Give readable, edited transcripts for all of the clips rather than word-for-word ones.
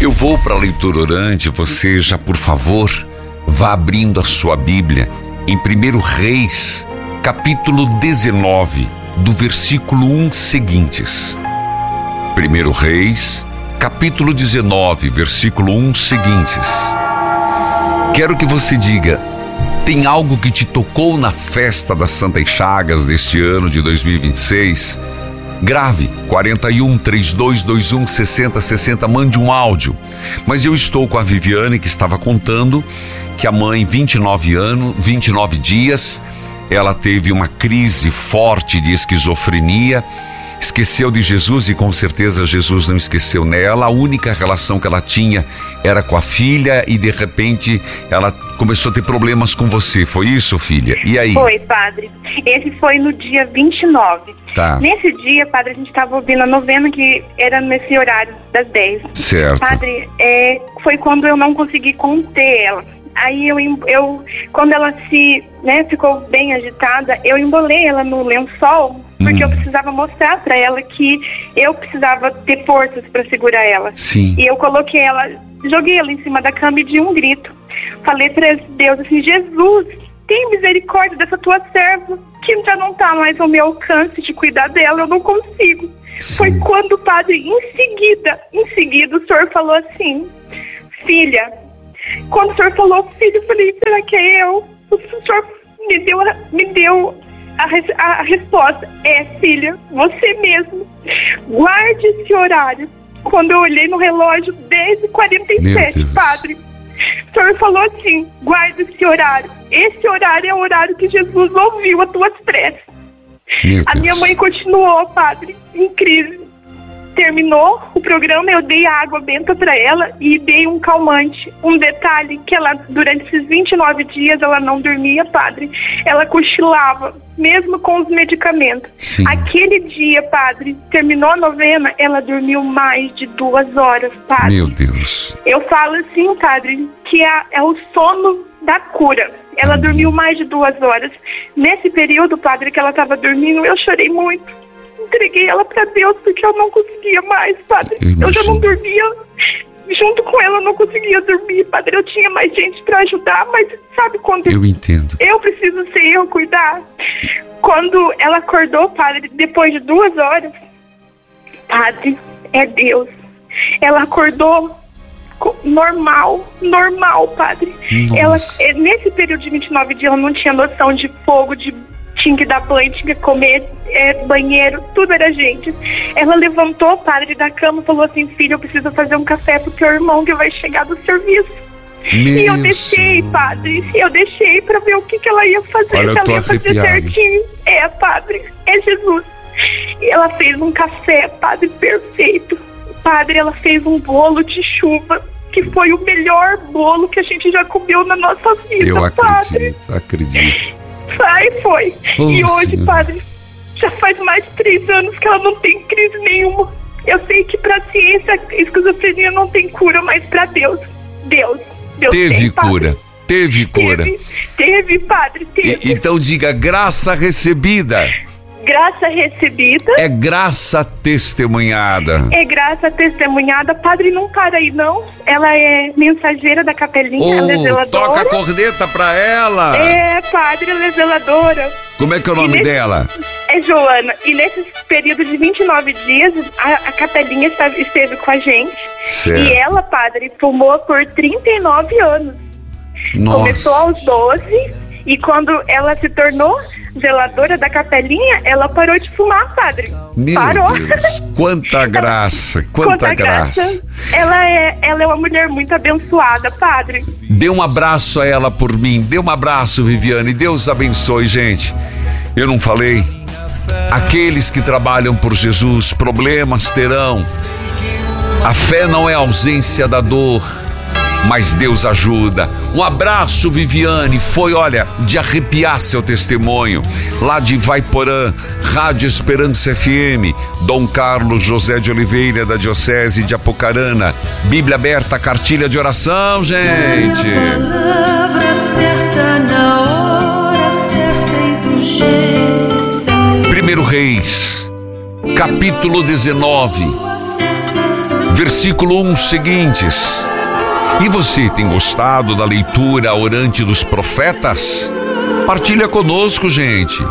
Eu vou para a leitura orante. Você já, por favor, vá abrindo a sua Bíblia em 1 Reis, capítulo 19, do versículo 1 seguintes. 1 Reis, capítulo 19, versículo 1 seguintes. Quero que você diga: tem algo que te tocou na festa das Santas Chagas deste ano de 2026? Grave 41 3221 6060, mande um áudio. Mas eu estou com a Viviane, que estava contando que a mãe, 29 dias, ela teve uma crise forte de esquizofrenia, esqueceu de Jesus e com certeza Jesus não esqueceu nela. A única relação que ela tinha era com a filha e de repente ela começou a ter problemas com você. Foi isso, filha? E aí? Foi, padre. Esse foi no dia 29. Tá. Nesse dia, padre, a gente estava ouvindo a novena, que era nesse horário das 10. Certo. Padre, foi quando eu não consegui conter ela. Aí eu quando ela ficou bem agitada, eu embolei ela no lençol, porque eu precisava mostrar para ela que eu precisava ter forças para segurar ela. Sim. E eu joguei ela em cima da cama e de um grito. Falei para Deus assim: Jesus, tem misericórdia dessa tua serva, que já não tá mais ao meu alcance de cuidar dela, eu não consigo. Sim. Foi quando, padre, em seguida o senhor falou assim: filha. Quando o senhor falou filho, eu falei: será que é eu? O senhor me deu a resposta: é, filha, você mesmo. Guarde esse horário. Quando eu olhei no relógio, 10h47, padre, o senhor falou assim: guarde esse horário. Esse horário é o horário que Jesus ouviu as tuas preces. A minha mãe continuou, padre, em crise. Terminou o programa, eu dei água benta para ela e dei um calmante. Um detalhe, que ela, durante esses 29 dias, ela não dormia, padre. Ela cochilava, mesmo com os medicamentos. Sim. Aquele dia, padre, terminou a novena, ela dormiu mais de 2 horas, padre. Meu Deus. Eu falo assim, padre, que é o sono da cura. Ela dormiu mais de 2 horas. Nesse período, padre, que ela estava dormindo, eu chorei muito. Entreguei ela para Deus, porque eu não conseguia mais, padre. Eu já não dormia. Junto com ela eu não conseguia dormir, padre. Eu tinha mais gente para ajudar, mas sabe quando... Eu entendo. Eu preciso ser eu cuidar. Quando ela acordou, padre, depois de 2 horas, padre, é Deus. Ela acordou normal, padre. Nossa. Ela, nesse período de 29 dias, ela não tinha noção de fogo, tinha que dar banho, tinha que comer, banheiro, tudo era gente. Ela levantou, padre, da cama e falou assim: filho, eu preciso fazer um café pro teu irmão que vai chegar do serviço. E eu deixei, padre, pra ver o que ela ia fazer. Olha, se ela ia fazer certinho. Padre, é Jesus. E ela fez um café, padre, perfeito. Padre, ela fez um bolo de chuva, que foi o melhor bolo que a gente já comeu na nossa vida, eu padre. acredito. Foi. E hoje, padre, já faz mais de 3 anos que ela não tem crise nenhuma. Eu sei que pra ciência a esquizofrenia não tem cura, mas pra Deus teve cura. Teve cura. Teve, padre, teve. Então diga: graça recebida. Graça recebida. É graça testemunhada. É graça testemunhada. Padre, não para aí, não. Ela é mensageira da capelinha, ela é zeladora. Toca a corneta pra ela. Padre, ela é zeladora. Como é que é o nome dela? É Joana. E nesse período de 29 dias, a capelinha esteve com a gente. Certo. E ela, padre, fumou por 39 anos. Nossa. Começou aos 12... E quando ela se tornou zeladora da capelinha, ela parou de fumar, padre. Parou. Deus, quanta graça, quanta graça. Ela é uma mulher muito abençoada, padre. Dê um abraço a ela por mim. Dê um abraço, Viviane. Deus abençoe, gente. Eu não falei? Aqueles que trabalham por Jesus, problemas terão. A fé não é ausência da dor, mas Deus ajuda. Um abraço, Viviane. Foi, olha, de arrepiar seu testemunho. Lá de Vaiporã, Rádio Esperança FM, Dom Carlos José de Oliveira, da Diocese de Apucarana. Bíblia aberta, cartilha de oração, gente. Palavra certa na hora certa e do jeito certo. 1 Reis, capítulo 19, versículo 1 seguintes. E você tem gostado da leitura orante dos profetas? Partilha conosco, gente.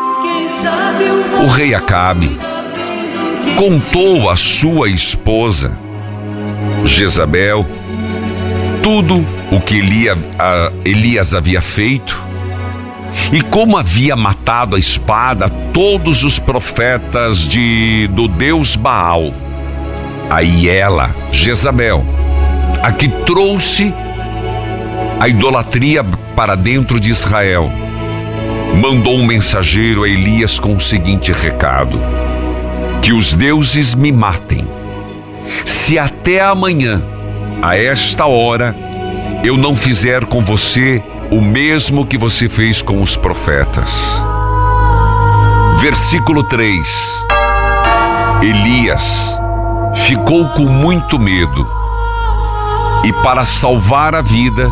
O rei Acabe contou à sua esposa Jezabel tudo o que Elias havia feito e como havia matado a espada todos os profetas do Deus Baal. Aí ela, Jezabel, a que trouxe a idolatria para dentro de Israel, mandou um mensageiro a Elias com o seguinte recado: que os deuses me matem, se até amanhã, a esta hora, eu não fizer com você o mesmo que você fez com os profetas. Versículo 3. Elias ficou com muito medo e, para salvar a vida,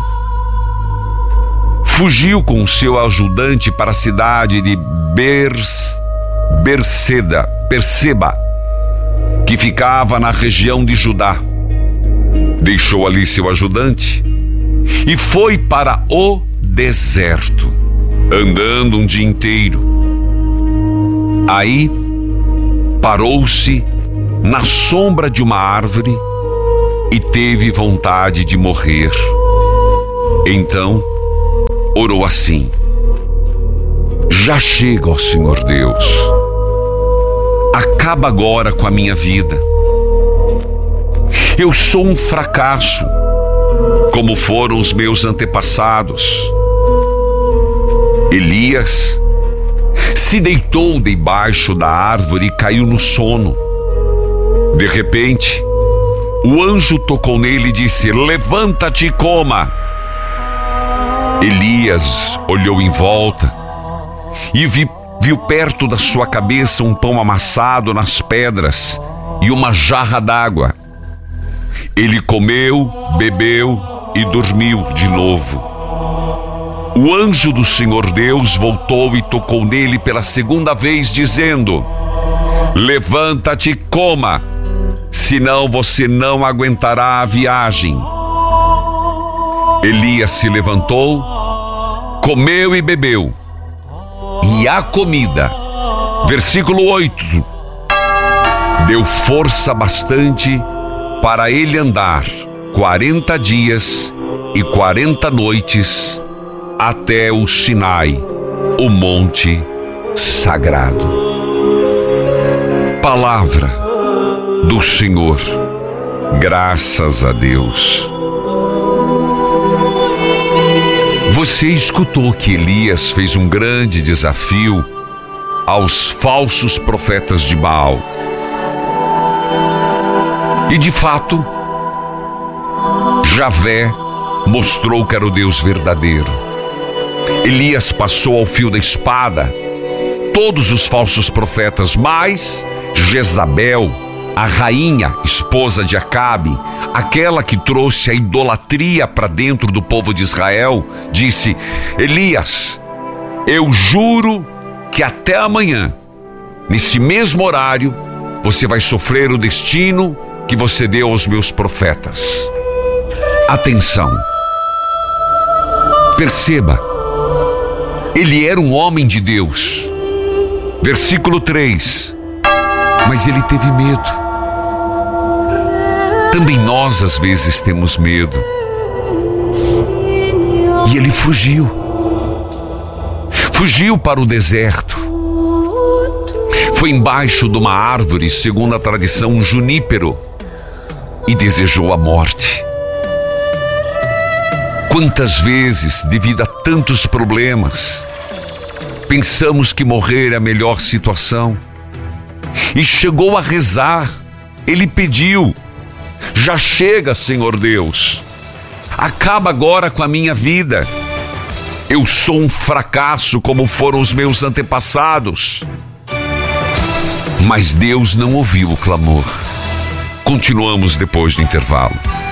fugiu com seu ajudante para a cidade de Berseba, que ficava na região de Judá. Deixou ali seu ajudante e foi para o deserto, andando um dia inteiro. Aí parou-se na sombra de uma árvore e teve vontade de morrer. Então orou assim: já chega, ó Senhor Deus, acaba agora com a minha vida. Eu sou um fracasso, como foram os meus antepassados. Elias se deitou debaixo da árvore e caiu no sono. De repente, o anjo tocou nele e disse: levanta-te e coma. Elias olhou em volta e viu perto da sua cabeça um pão amassado nas pedras e uma jarra d'água. Ele comeu, bebeu e dormiu de novo. O anjo do Senhor Deus voltou e tocou nele pela segunda vez, dizendo: levanta-te e coma, senão você não aguentará a viagem. Elias se levantou, comeu e bebeu. E a comida, versículo 8, deu força bastante para ele andar 40 dias e 40 noites até o Sinai, o monte sagrado. Palavra do Senhor, graças a Deus. Você escutou que Elias fez um grande desafio aos falsos profetas de Baal. E de fato, Javé mostrou que era o Deus verdadeiro. Elias passou ao fio da espada todos os falsos profetas, mas Jezabel, a rainha, esposa de Acabe, aquela que trouxe a idolatria para dentro do povo de Israel, disse: Elias, eu juro que até amanhã, nesse mesmo horário, você vai sofrer o destino que você deu aos meus profetas. Atenção, perceba, ele era um homem de Deus. Versículo 3, mas ele teve medo. Também nós às vezes temos medo. E ele fugiu para o deserto. Foi embaixo de uma árvore, segundo a tradição, um junípero, e desejou a morte. Quantas vezes, devido a tantos problemas, pensamos que morrer é a melhor situação? E chegou a rezar. Ele pediu: já chega, Senhor Deus, acaba agora com a minha vida. Eu sou um fracasso, como foram os meus antepassados. Mas Deus não ouviu o clamor. Continuamos depois do intervalo.